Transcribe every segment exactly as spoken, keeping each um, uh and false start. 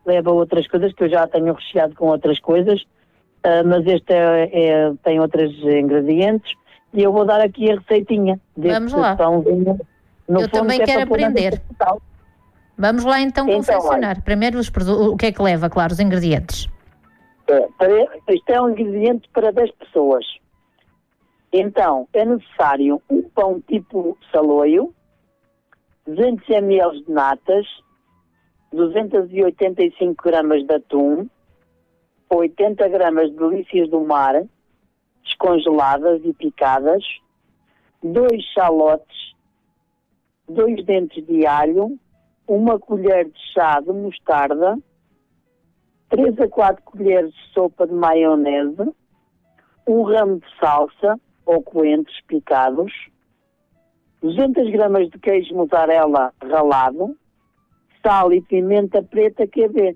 leva outras coisas, que eu já tenho recheado com outras coisas, uh, mas este é, é, tem outros ingredientes, e eu vou dar aqui a receitinha deste Vamos lá. pãozinho. No Eu fundo, também que é quero para pôr na aprender. vegetal. Vamos lá então, Então, confeccionar. olha. Primeiro os produ- o que é que leva, claro, os ingredientes. É, para, isto é um ingrediente para dez pessoas. Então, é necessário um pão tipo saloio, duzentos mililitros de natas, duzentos e oitenta e cinco gramas de atum, oitenta gramas de delícias do mar, descongeladas e picadas, dois xalotes, dois dentes de alho, uma colher de chá de mostarda, três a quatro colheres de sopa de maionese, um ramo de salsa ou coentros picados, duzentas gramas de queijo mussarela ralado, sal e pimenta preta Q B.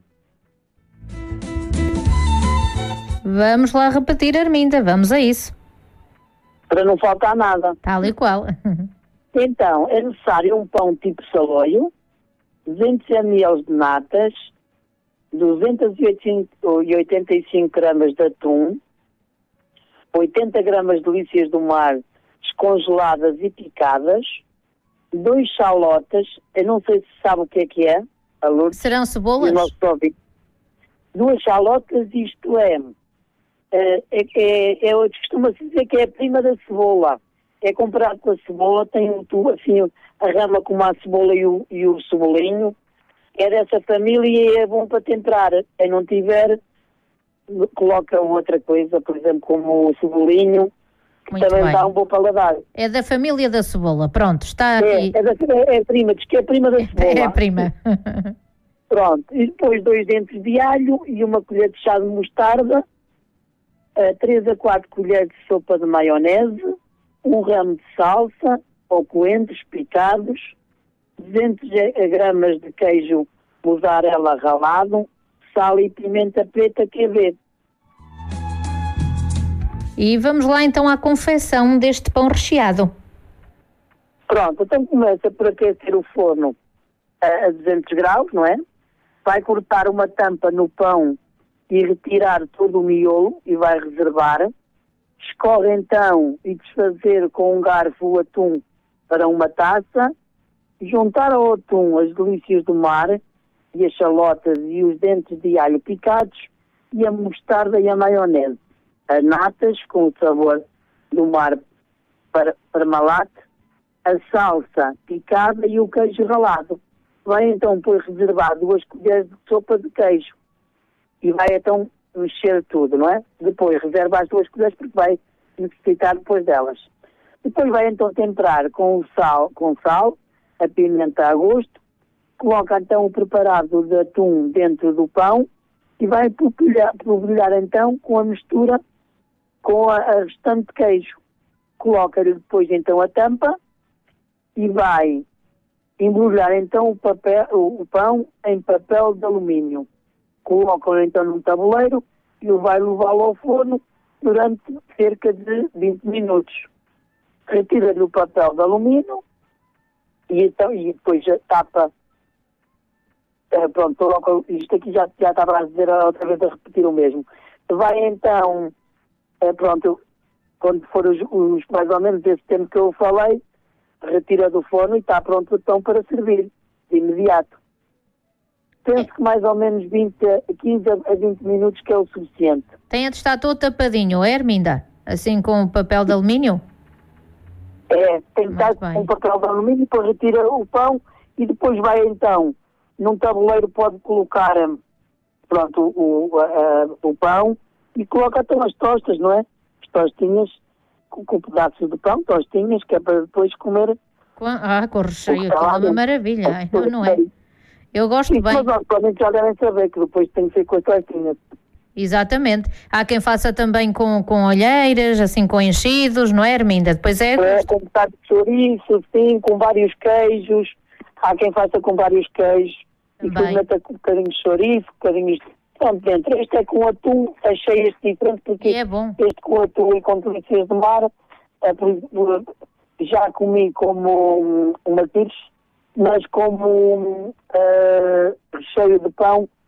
Vamos lá repetir, Arminda, vamos a isso. Para não faltar nada. Tal e qual. Então, é necessário um pão tipo saloio, duzentos mililitros de natas, duzentos e oitenta e cinco gramas de atum, oitenta gramas de delícias do mar descongeladas e picadas, dois xalotes, eu não sei se sabe o que é que é, a Lourdes. Serão cebolas? Duas xalotes, isto é, é, é, é costuma-se dizer que é a prima da cebola. É comparado com a cebola, tem um tubo assim, a rama como a cebola e o, e o cebolinho. É dessa família e é bom para temperar. Quem não tiver, coloca outra coisa, por exemplo, como o cebolinho, que Muito também bem. dá um bom paladar. É da família da cebola, pronto, está É, aqui. é, da, é, é prima, diz que é prima da cebola. É a prima. Pronto, e depois dois dentes de alho e uma colher de chá de mostarda, uh, três a quatro colheres de sopa de maionese, um ramo de salsa ou coentros picados, duzentas gramas de queijo mussarela ralado, sal e pimenta preta Q B. E vamos lá então à confecção deste pão recheado. Pronto, então começa por aquecer o forno a, a duzentos graus, não é? Vai cortar uma tampa no pão e retirar todo o miolo e vai reservar. Escorre então e desfazer com um garfo o atum para uma taça. Juntar ao atum as delícias do mar e as xalotas e os dentes de alho picados e a mostarda e a maionese. As natas com o sabor do mar para, para malate, a salsa picada e o queijo ralado. Vai então depois reservar duas colheres de sopa de queijo e vai então mexer tudo, não é? Depois reserva as duas colheres porque vai necessitar depois delas. Depois vai então temperar com o sal, com sal, a pimenta a gosto, coloca então o preparado de atum dentro do pão e vai polvilhar então com a mistura com a, a restante queijo. Coloca-lhe depois então a tampa e vai embrulhar então o, papel, o, o pão em papel de alumínio. Coloca-o então num tabuleiro e o vai levá-lo ao forno durante cerca de vinte minutos. Retira-lhe o papel de alumínio e, então, e depois a tapa. É, pronto, coloca, isto aqui já, já estava a dizer outra vez a repetir o mesmo. Vai então, é, pronto, quando for os, os mais ou menos esse tempo que eu falei, retira do forno e está pronto então para servir de imediato. Penso que mais ou menos vinte, quinze a vinte minutos que é o suficiente. Tem de estar todo tapadinho, é, Arminda? Assim com o papel de alumínio? É, tem que estar com um papel de alumínio, depois retira o pão e depois vai então, num tabuleiro pode colocar, pronto, o, o, a, o pão e coloca então as tostas, não é? As tostinhas com, com pedaços de pão, tostinhas, que é para depois comer. Com, ah, com recheio, aquilo é uma maravilha, ai, não, não é? Eu gosto Sim, bem. mas obviamente já devem saber que depois tem que ser com as tostinhas. Exatamente. Há quem faça também com, com olheiras, assim com enchidos, não é, Arminda? Depois é... É, com bocado de chouriço, sim, com vários queijos. Há quem faça com vários queijos. Também. E depois meta com um bocadinho de chouriço, um bocadinho de... Pronto, dentro. Este é com atum, achei este diferente porque e é bom. Este com atum e com delícias do mar, é, por, por, já comi como uma pires, mas como uh, recheio de pão